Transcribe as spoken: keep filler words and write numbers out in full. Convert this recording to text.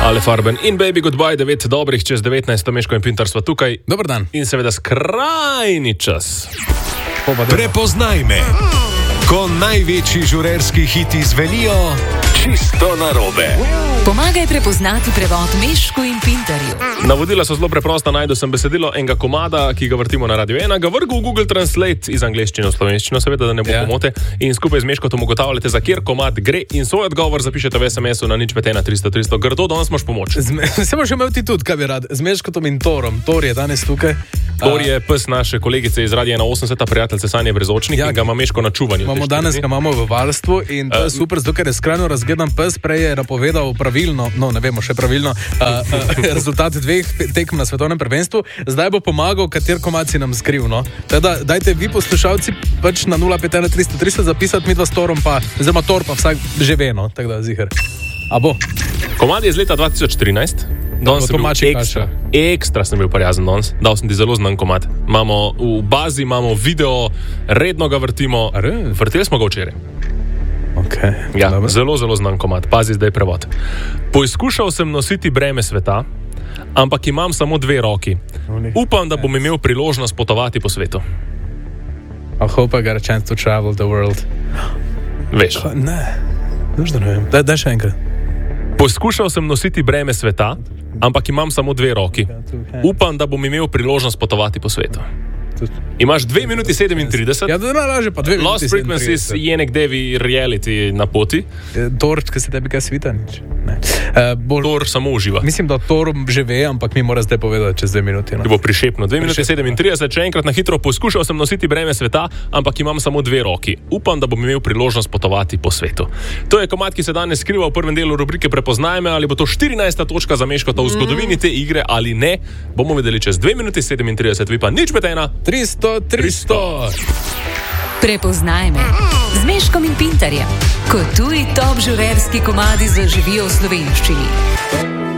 Ale Farben in Baby Goodbye, devet dobrih čez devetnajst, Meško in Pintar sva tukaj. Dobar dan. In seveda skrajni čas. Prepoznaj me, ko največji žurerski hiti zvenijo čisto narobe. Pomagaj prepoznati prevod Meško in Pintarju. Navodila so zelo preprosta, najdu sem besedilo enega komada, ki ga vrtimo na Radio ena, ga vrgu v Google Translate iz angleščine v slovenščino, seveda, da ne bo Ja. pomote, in skupaj z Meškotom ugotavljate, za kjer komad gre in svoj odgovor zapišete v es em esu na nič pet ena tristo tristo. Grdo, danes imaš pomoč. Se boš imel ti tudi, kaj bi rad, z Meškotom in Torom. Tor je danes tukaj. Tor je pes naše kolegice iz Radia ena osemdeset, prijateljice Sanje Brezočnik, Ja, in ga ima Meško na čuvanju. Imamo te danes, štiri ga dni. imamo v varstvu in to je super, zato ker je skrajno razgledan pes, prej je napovedal pravilno, no ne vemo še pravilno, uh, uh, rezultat dveh tekem na svetovnem prvenstvu, zdaj bo pomagal, kater komad si nam skriv, no. Teda, dajte vi poslušalci pač na nula pet ena tristo tristo zapisati midva s Torom pa, oziroma Tor pa vsak že ve, no, tako da ziher. A bo? Komad je iz leta dva tisoč trinajst. Danes bo sem bil domači ekstra, kaša. ekstra sem bil prijazen danes. Dal sem ti zelo znan komad. Imamo v bazi, imamo video, redno ga vrtimo. A res? Vrteli smo ga včeraj. Okay, Ja, dobro. zelo, zelo znan komad. Pazi zdaj prevod. Poizkušal sem nositi breme sveta, ampak imam samo dve roki. Upam, da bom imel priložnost potovati po svetu. I hope I got a chance to travel the world. Veš. Pa, ne, Dož da ne vem. Daj, daj še enkrat. Poskušal sem nositi breme sveta, ampak imam samo dve roki. Upam, da bom imel priložnost potovati po svetu. Imaš dve minuti sedemintrideset. Ja, da ne laže, pa dve Lost minuti Frequencies sedemintrideset. je nek devi reality na poti. Torč, ki se tebi kaj svita, nič. Ne. Uh, bolj, Tor samo uživa. mislim, da Tor že ve, ampak mi mora zdaj povedati čez dve minuti. No. Ti bo prišepno. dve minuti Prišepno. sedemintrideset, še enkrat na hitro. Poskušal sem nositi breme sveta, ampak imam samo dve roki. Upam, da bom imel priložnost potovati po svetu. To je komad, ki se danes skriva v prvem delu rubrike Prepoznaj me, ali bo to štirinajsta točka za Meškota v zgodovini te igre ali ne. Bomo videli čez dve minuti sedemintrideset, vi pa nič pet ena. tristo, tristo. Prepoznaj me z Meškom in Pintarjem, ko tuji top žurerski komadi zaživijo v slovenščini.